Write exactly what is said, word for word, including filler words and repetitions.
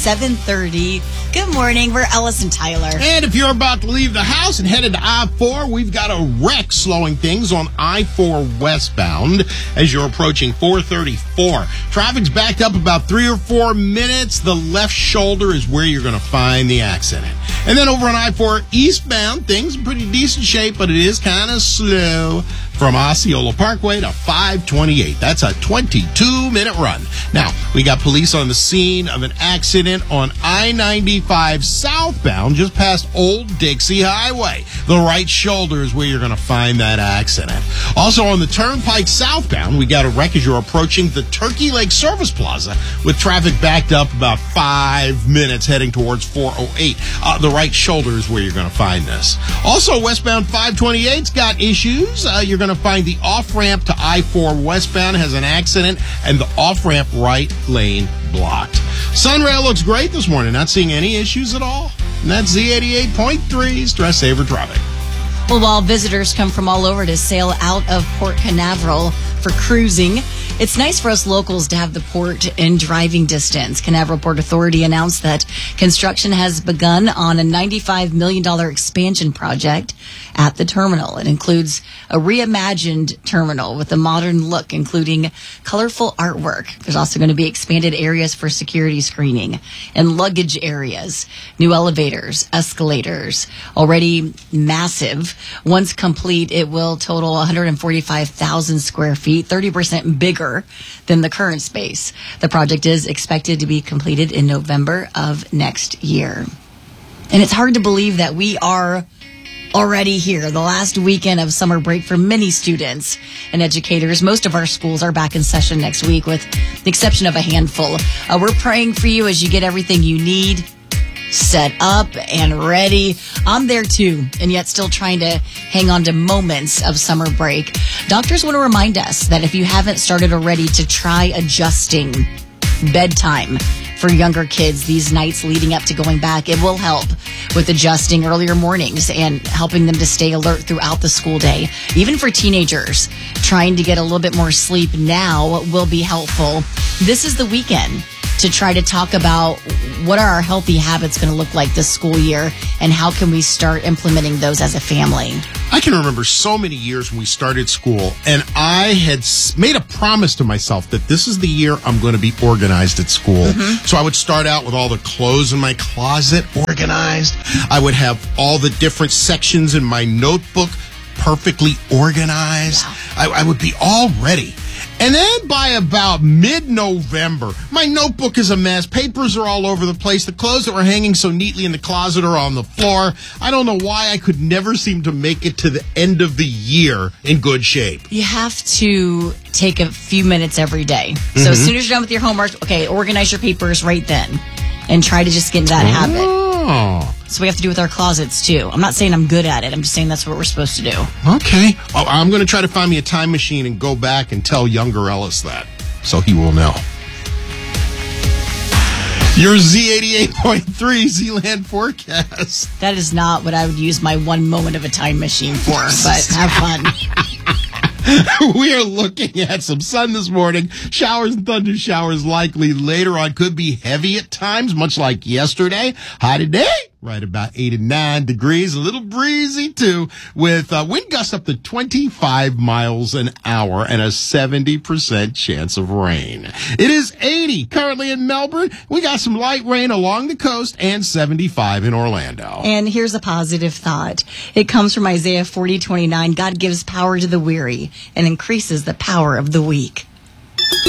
seven thirty. Good morning. We're Ellis and Tyler. And if you're about to leave the house and headed to I four, we've got a wreck slowing things on I four westbound as you're approaching four thirty-four. Traffic's backed up about three or four minutes. The left shoulder is where you're going to find the accident. And then over on I four eastbound, things in pretty decent shape, but it is kind of slow from Osceola Parkway to five twenty-eight. That's a twenty-two minute run. Now, we got police on the scene of an accident on I ninety-five southbound just past Old Dixie Highway. The right shoulder is where you're going to find that accident. Also on the Turnpike southbound, we got a wreck as you're approaching the Turkey Lake Service Plaza with traffic backed up about five minutes heading towards four oh eight. Uh, the right shoulder is where you're going to find this. Also, westbound five twenty-eight's got issues. Uh, you're going to find the off-ramp to I four westbound has an accident and the off-ramp right lane blocked. Sunrail looks great this morning. Not seeing any issues at all. And that's Z eighty-eight point three Stress Saver Traffic. Well, while visitors come from all over to sail out of Port Canaveral for cruising, it's nice for us locals to have the port in driving distance. Canaveral Port Authority announced that construction has begun on a ninety-five million dollars expansion project at the terminal. It includes a reimagined terminal with a modern look, including colorful artwork. There's also going to be expanded areas for security screening and luggage areas, new elevators, escalators, already massive. Once complete, it will total one hundred forty-five thousand square feet, thirty percent bigger than the current space. The project is expected to be completed in November of next year. And it's hard to believe that we are already here, the last weekend of summer break for many students and educators. Most of our schools are back in session next week with the exception of a handful. Uh, we're praying for you as you get everything you need set up and ready. I'm there too, and yet still trying to hang on to moments of summer break. Doctors want to remind us that if you haven't started already, to try adjusting bedtime for younger kids these nights leading up to going back. It will help with adjusting earlier mornings and helping them to stay alert throughout the school day. Even for teenagers, trying to get a little bit more sleep now will be helpful. This is the weekend to try to talk about what are our healthy habits going to look like this school year and how can we start implementing those as a family. I can remember so many years when we started school, and I had made a promise to myself that this is the year I'm going to be organized at school. Mm-hmm. So I would start out with all the clothes in my closet organized. I would have all the different sections in my notebook perfectly organized. Wow. I, I would be all ready. And then by about mid-November, my notebook is a mess. Papers are all over the place. The clothes that were hanging so neatly in the closet are on the floor. I don't know why I could never seem to make it to the end of the year in good shape. You have to take a few minutes every day. So Mm-hmm. as soon as you're done with your homework, okay, organize your papers right then and try to just get into that habit. Oh. So we have to do with our closets too. I'm not saying I'm good at it. I'm just saying that's what we're supposed to do. Okay. Oh, I'm going to try to find me a time machine and go back and tell younger Ellis that, so he will know. Your Z eighty-eight point three Z-Land forecast. That is not what I would use my one moment of a time machine for, but have fun. We are looking at some sun this morning. Showers and thunder showers likely later on. Could be heavy at times, much like yesterday. High today, right about eight and nine degrees. A little breezy, too, with uh, wind gusts up to twenty-five miles an hour and a seventy percent chance of rain. It is eighty currently in Melbourne. We got some light rain along the coast and seventy-five in Orlando. And here's a positive thought. It comes from Isaiah forty twenty-nine. God gives power to the weary and increases the power of the weak.